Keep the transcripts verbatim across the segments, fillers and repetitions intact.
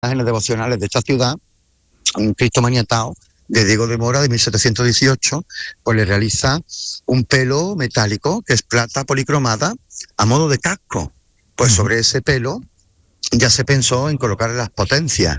imágenes devocionales de esta ciudad, un Cristo maniatado de Diego de Mora de mil setecientos dieciocho, pues le realiza un pelo metálico que es plata policromada a modo de casco. Pues sobre ese pelo ya se pensó en colocar las potencias,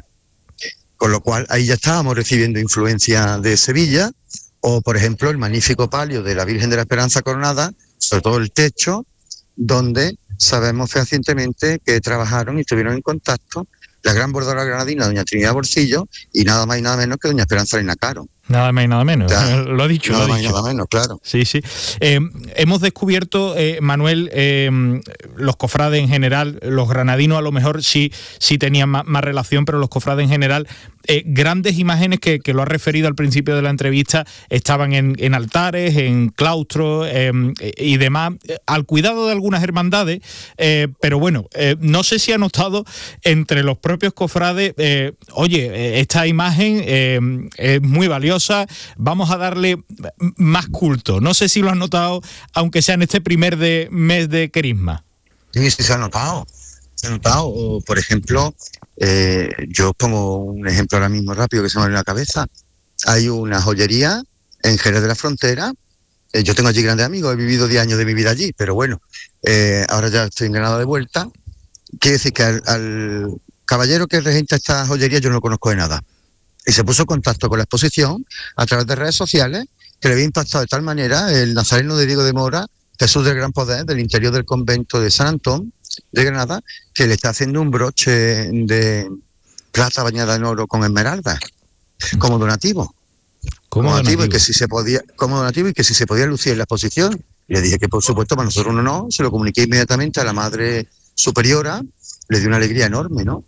con lo cual ahí ya estábamos recibiendo influencia de Sevilla, o por ejemplo el magnífico palio de la Virgen de la Esperanza Coronada, sobre todo el techo, donde sabemos fehacientemente que trabajaron y estuvieron en contacto la gran bordadora granadina doña Trinidad Borcillo y nada más y nada menos que doña Esperanza Elena Caro. Nada más y nada menos, Ya, lo ha dicho, nada lo ha más dicho. y nada menos, claro. Sí, sí. Eh, hemos descubierto, eh, Manuel, eh, los cofrades en general, los granadinos a lo mejor sí, sí tenían más, más relación, pero los cofrades en general, eh, grandes imágenes que, que lo ha referido al principio de la entrevista, estaban en, en altares, en claustros eh, y demás, al cuidado de algunas hermandades, eh, pero bueno, eh, no sé si ha notado entre los propios cofrades, eh, oye, eh, esta imagen eh, es muy valiosa, vamos a darle más culto. No sé si lo has notado, aunque sea en este primer de, mes de Querisma. Sí, sí se ha notado. Se ha notado. O, por ejemplo, eh, yo pongo un ejemplo ahora mismo rápido que se me viene a la cabeza. Hay una joyería en Jerez de la Frontera. Eh, yo tengo allí grandes amigos, he vivido diez años de mi vida allí, pero bueno, eh, ahora ya estoy en Granada de vuelta. Quiere decir que al, al caballero que regenta esta joyería yo no lo conozco de nada. Y se puso en contacto con la exposición a través de redes sociales, que le había impactado de tal manera el nazareno de Diego de Mora, Jesús del Gran Poder, del interior del convento de San Antón de Granada, que le está haciendo un broche de plata bañada en oro con esmeralda, como donativo. Como donativo, donativo. Y que si se podía, como donativo y que si se podía lucir en la exposición. Y le dije que por supuesto para nosotros no, no, se lo comuniqué inmediatamente a la Madre Superiora, le dio una alegría enorme, ¿no?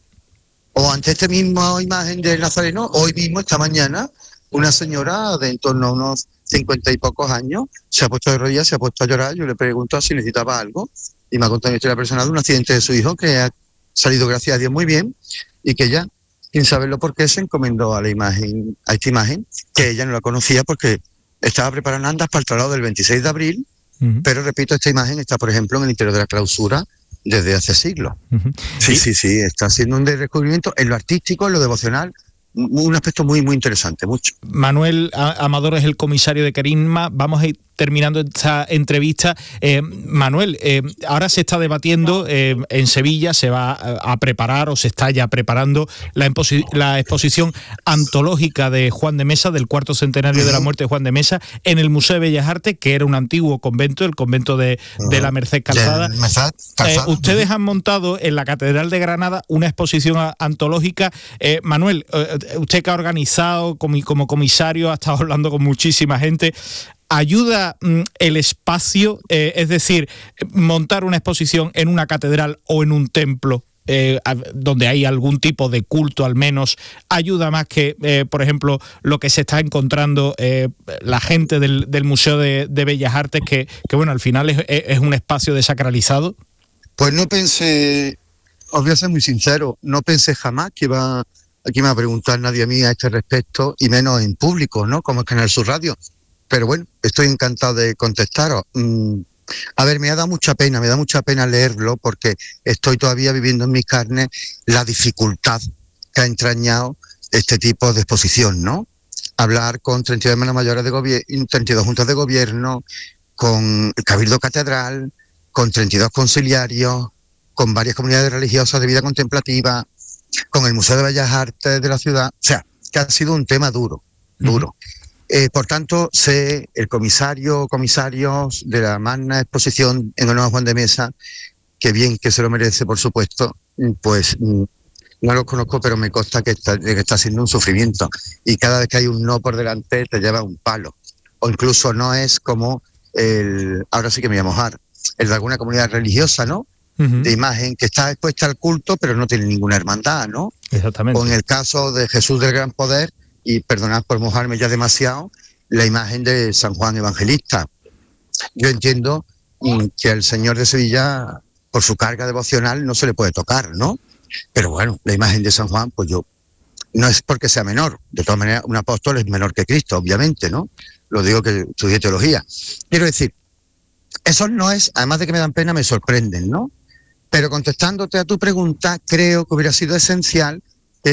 O ante esta misma imagen del Nazareno, hoy mismo, esta mañana, una señora de en torno a unos cincuenta y pocos años se ha puesto de rodillas, se ha puesto a llorar. Yo le pregunto si necesitaba algo y me ha contado una historia personal de un accidente de su hijo que ha salido, gracias a Dios, muy bien, y que ella, sin saberlo por qué, se encomendó a la imagen, a esta imagen, que ella no la conocía porque estaba preparando andas para el traslado del veintiséis de abril, uh-huh. Pero repito, esta imagen está, por ejemplo, en el interior de la clausura desde hace siglos. Uh-huh. Sí, sí, sí, está haciendo un descubrimiento en lo artístico, en lo devocional, un aspecto muy, muy interesante, mucho. Manuel Amador es el comisario de Querisma. Vamos a ir terminando esta entrevista. Eh, Manuel, eh, ahora se está debatiendo eh, en Sevilla, se va a preparar o se está ya preparando la, imposi- la exposición antológica de Juan de Mesa, del cuarto centenario de la muerte de Juan de Mesa, en el Museo de Bellas Artes, que era un antiguo convento, el convento de, de la Merced Calzada. Eh, ustedes han montado en la Catedral de Granada una exposición a- antológica. Eh, Manuel, eh, usted que ha organizado como, como comisario, ha estado hablando con muchísima gente. ¿Ayuda mm, el espacio, eh, es decir, montar una exposición en una catedral o en un templo eh, a, donde hay algún tipo de culto al menos, ayuda más que, eh, por ejemplo, lo que se está encontrando eh, la gente del, del Museo de, de Bellas Artes, que, que bueno, al final es, es un espacio desacralizado? Pues no pensé, os voy a ser muy sincero, no pensé jamás que iba, aquí me va a preguntar nadie a mí a este respecto, y menos en público, ¿no? Como es Canal Sur Radio. Pero bueno, estoy encantado de contestaros. Mm, a ver, me ha dado mucha pena, me da mucha pena leerlo porque estoy todavía viviendo en mi carne la dificultad que ha entrañado este tipo de exposición, ¿no? Hablar con treinta y dos hermanas mayores de gobierno, treinta y dos juntas de gobierno, con el Cabildo Catedral, con treinta y dos conciliarios, con varias comunidades religiosas de vida contemplativa, con el Museo de Bellas Artes de la ciudad. O sea, que ha sido un tema duro, duro. Uh-huh. Eh, por tanto, sé el comisario o comisarios de la magna exposición en honor a Juan de Mesa, que bien que se lo merece, por supuesto, pues no los conozco, pero me consta que está, que está siendo un sufrimiento. Y cada vez que hay un no por delante, te lleva un palo. O incluso no es como el, ahora sí que me voy a mojar, el de alguna comunidad religiosa, ¿no? Uh-huh. De imagen que está expuesta al culto, pero no tiene ninguna hermandad, ¿no? Exactamente. O en el caso de Jesús del Gran Poder, y perdonad por mojarme ya demasiado, la imagen de San Juan Evangelista. Yo entiendo mm, que al señor de Sevilla, por su carga devocional, no se le puede tocar, ¿no? Pero bueno, la imagen de San Juan, pues yo, no es porque sea menor, de todas maneras, un apóstol es menor que Cristo, obviamente, ¿no? Lo digo que estudié teología. Quiero decir, eso no es, además de que me dan pena, me sorprenden, ¿no? Pero contestándote a tu pregunta, creo que hubiera sido esencial